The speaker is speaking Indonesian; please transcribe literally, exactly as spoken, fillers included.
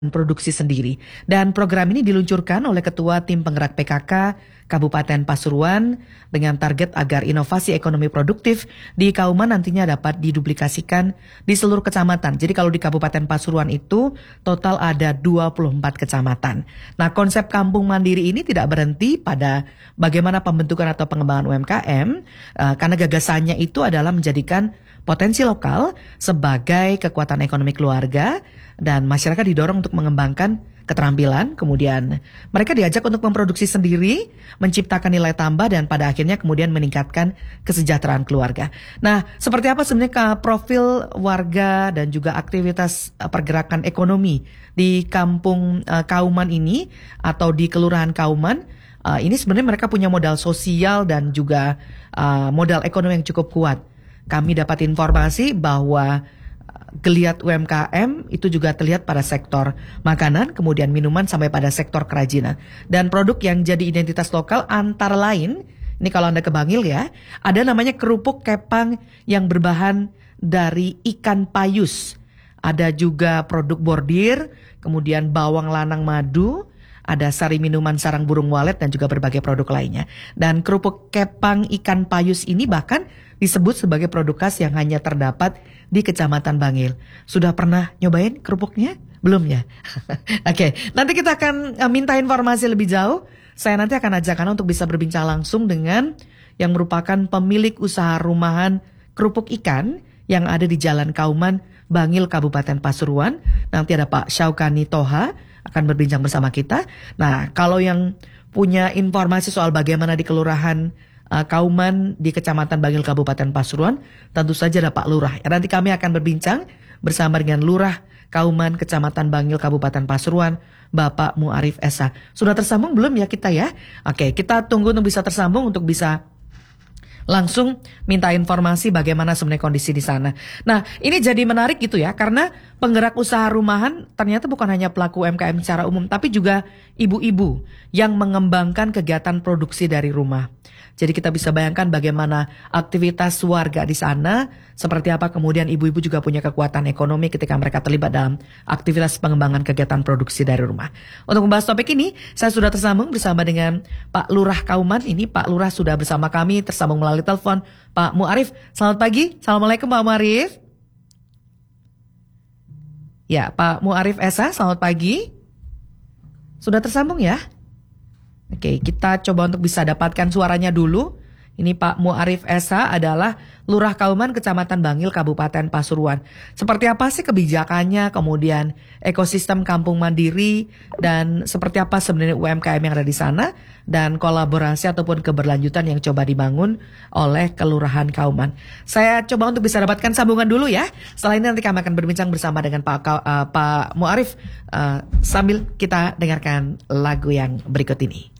produksi sendiri. Dan program ini diluncurkan oleh Ketua Tim Penggerak P K K Kabupaten Pasuruan dengan target agar inovasi ekonomi produktif di Kauman nantinya dapat diduplikasikan di seluruh kecamatan. Jadi kalau di Kabupaten Pasuruan itu total ada dua puluh empat kecamatan. Nah, konsep kampung mandiri ini tidak berhenti pada bagaimana pembentukan atau pengembangan U M K M, uh, karena gagasannya itu adalah menjadikan potensi lokal sebagai kekuatan ekonomi keluarga, dan masyarakat didorong untuk mengembangkan keterampilan, kemudian mereka diajak untuk memproduksi sendiri, menciptakan nilai tambah, dan pada akhirnya kemudian meningkatkan kesejahteraan keluarga. Nah, seperti apa sebenarnya profil warga dan juga aktivitas pergerakan ekonomi di kampung uh, Kauman ini atau di Kelurahan Kauman? Uh, ini sebenarnya mereka punya modal sosial dan juga uh, modal ekonomi yang cukup kuat. Kami dapat informasi bahwa geliat U M K M itu juga terlihat pada sektor makanan, kemudian minuman, sampai pada sektor kerajinan. Dan produk yang jadi identitas lokal antara lain, ini kalau Anda ke Bangil ya, ada namanya kerupuk kepang yang berbahan dari ikan payus. Ada juga produk bordir, kemudian bawang lanang madu, ada sari minuman sarang burung walet, dan juga berbagai produk lainnya. Dan kerupuk kepang ikan payus ini bahkan disebut sebagai produk khas yang hanya terdapat di Kecamatan Bangil. Sudah pernah nyobain kerupuknya? Belum ya? Oke, nanti kita akan uh, minta informasi lebih jauh. Saya nanti akan ajak Anda untuk bisa berbincang langsung dengan yang merupakan pemilik usaha rumahan kerupuk ikan yang ada di Jalan Kauman, Bangil, Kabupaten Pasuruan. Nanti ada Pak Syaukani Toha akan berbincang bersama kita. Nah, kalau yang punya informasi soal bagaimana di Kelurahan uh, Kauman di Kecamatan Bangil, Kabupaten Pasuruan, tentu saja ada Pak Lurah. Ya, nanti kami akan berbincang bersama dengan Lurah Kauman Kecamatan Bangil, Kabupaten Pasuruan, Bapak Muarif Esa. Sudah tersambung belum ya kita ya? Oke, kita tunggu untuk bisa tersambung untuk bisa langsung minta informasi bagaimana sebenarnya kondisi di sana. Nah, ini jadi menarik gitu ya, karena penggerak usaha rumahan ternyata bukan hanya pelaku U M K M secara umum, tapi juga ibu-ibu yang mengembangkan kegiatan produksi dari rumah. Jadi kita bisa bayangkan bagaimana aktivitas warga di sana, seperti apa kemudian ibu-ibu juga punya kekuatan ekonomi ketika mereka terlibat dalam aktivitas pengembangan kegiatan produksi dari rumah. Untuk membahas topik ini, saya sudah tersambung bersama dengan Pak Lurah Kauman. Ini Pak Lurah sudah bersama kami, tersambung melalui telepon. Pak Muarif, selamat pagi. Assalamualaikum Pak Muarif. Ya, Pak Muarif Esa, selamat pagi. Sudah tersambung ya? Oke, kita coba untuk bisa dapatkan suaranya dulu. Ini Pak Muarif Esa adalah Lurah Kauman Kecamatan Bangil, Kabupaten Pasuruan. Seperti apa sih kebijakannya, kemudian ekosistem kampung mandiri, dan seperti apa sebenarnya U M K M yang ada di sana, dan kolaborasi ataupun keberlanjutan yang coba dibangun oleh Kelurahan Kauman. Saya coba untuk bisa dapatkan sambungan dulu ya. Setelah ini nanti kami akan berbincang bersama dengan Pak uh, Pak Muarif uh, sambil kita dengarkan lagu yang berikut ini.